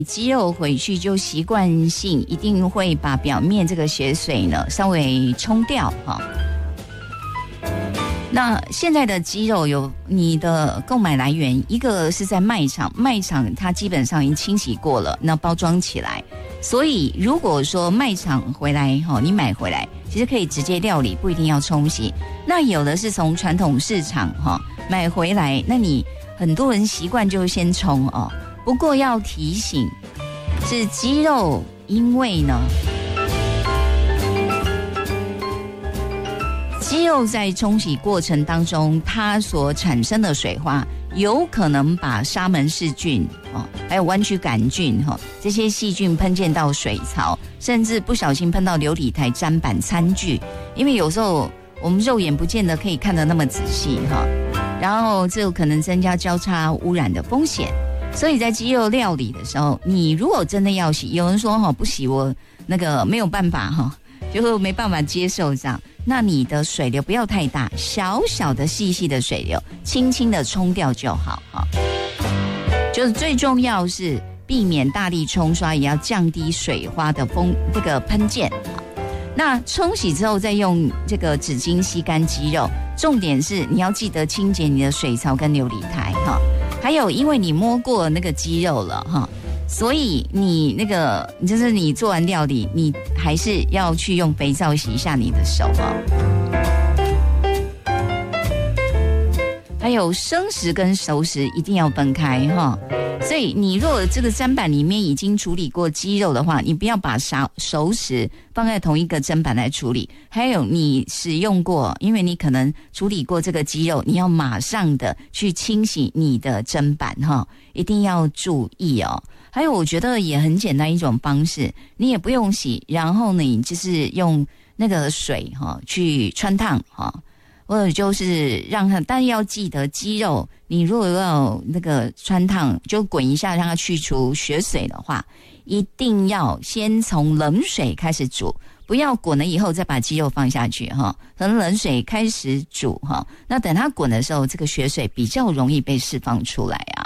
肌肉回去就习惯性一定会把表面这个血水呢稍微冲掉哈。那现在的鸡肉有你的购买来源，一个是在卖场，卖场它基本上已经清洗过了，那包装起来。所以如果说卖场回来你买回来，其实可以直接料理，不一定要冲洗。那有的是从传统市场买回来，那你很多人习惯就先冲哦。不过要提醒，是鸡肉，因为呢。鸡肉在冲洗过程当中，它所产生的水花，有可能把沙门氏菌还有弯曲杆菌这些细菌喷溅到水槽，甚至不小心喷到流理台、砧板、餐具。因为有时候我们肉眼不见得可以看得那么仔细然后这有可能增加交叉污染的风险。所以在鸡肉料理的时候，你如果真的要洗，有人说不洗我那个没有办法就没办法接受这样。那你的水流不要太大，小小的细细的水流，轻轻的冲掉就好就是最重要是避免大力冲刷，也要降低水花的这个喷溅。那冲洗之后再用这个纸巾吸干鸡肉，重点是你要记得清洁你的水槽跟流理台还有因为你摸过那个鸡肉了所以你那个就是你做完料理，你还是要去用肥皂洗一下你的手还有生食跟熟食一定要分开所以你如果这个砧板里面已经处理过鸡肉的话，你不要把熟食放在同一个砧板来处理。还有你使用过，因为你可能处理过这个鸡肉，你要马上的去清洗你的砧板一定要注意还有我觉得也很简单一种方式，你也不用洗，然后呢你就是用那个水去汆烫或者就是让它，但要记得鸡肉，你如果要那个汆烫，就滚一下让它去除血水的话，一定要先从冷水开始煮，不要滚了以后再把鸡肉放下去从冷水开始煮那等它滚的时候，这个血水比较容易被释放出来